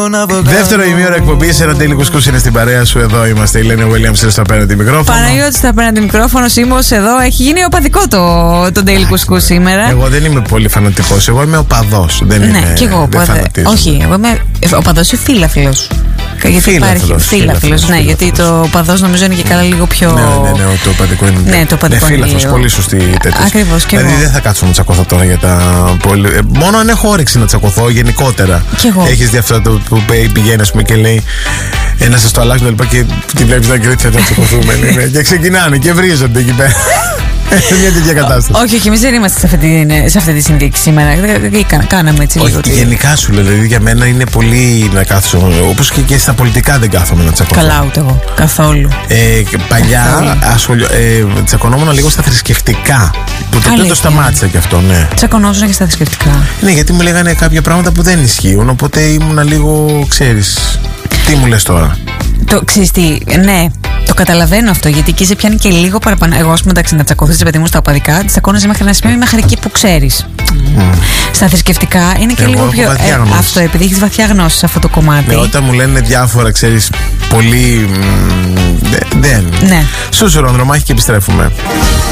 Δεύτερο ημίωρο εκπομπή, ένα Daily Κουσκούς είναι στην παρέα σου. Εδώ είμαστε. Η Λένε Williams είναι στο απέναντι μικρόφωνο. Παναγιώτης στο απέναντι μικρόφωνο. Σίμος εδώ. Έχει γίνει οπαδικό το Daily Κουσκούς σήμερα. Εγώ δεν είμαι πολύ φανατικός. Εγώ είμαι οπαδός. Δεν είμαι. Ναι, και εγώ όχι, εγώ είμαι οπαδός ή φίλαθλος. Φίλαθλος, ναι, γιατί το οπαδός νομίζω είναι και καλά λίγο πιο. Ναι, το οπαδικό είναι. Ναι, το οπαδικό είναι. Φίλαθλος, πολύ σωστή τέτοια. Ακριβώς και εγώ. Δηλαδή δεν θα κάτσω να τσακωθώ τώρα για τα. Μόνο αν έχω όρεξη να τσακωθώ γενικότερα. Κι εγώ. Έχεις δει αυτό που πηγαίνει, ας πούμε, και λέει να σας το αλλάξουν και τη βλέπεις τα γκρίτσια να τσακωθούμε. Και ξεκινάνε και βρίζονται εκεί πέρα. Μια τέτοια κατάσταση. Όχι, εμείς δεν είμαστε σε αυτή τη συνθήκη σήμερα. Κάναμε έτσι λίγο. Όχι, γενικά σου λέω. Δηλαδή για μένα είναι πολύ να κάθεσαι. Όπως και στα πολιτικά δεν κάθομαι να τσακωθώ. Καλά, ούτε εγώ. Καθόλου. Παλιά τσακωνόμουν λίγο στα θρησκευτικά. Που τότε το σταμάτησα κι αυτό, ναι. Τσακωνόσουν και στα θρησκευτικά. Ναι, γιατί μου λέγανε κάποια πράγματα που δεν ισχύουν. Οπότε ήμουνα λίγο, ξέρεις. Τι μου λες τώρα? Ξέρεις τι, ναι. Το καταλαβαίνω αυτό, γιατί εκεί σε πιάνει και λίγο παραπάνω. Εγώ, ας πούμε, εντάξει, να τσακωθείς, παιδί μου, στα οπαδικά, τσακώνεσαι μέχρι ένα σημείο μέχρι εκεί που ξέρεις. Στα θρησκευτικά είναι και λίγο πιο. Αυτό, επειδή έχεις βαθιά γνώση σε αυτό το κομμάτι. Ναι, όταν μου λένε διάφορα, ξέρεις, πολύ. Δεν. Ναι. Σούσουρο, Ανδρομάχη και επιστρέφουμε.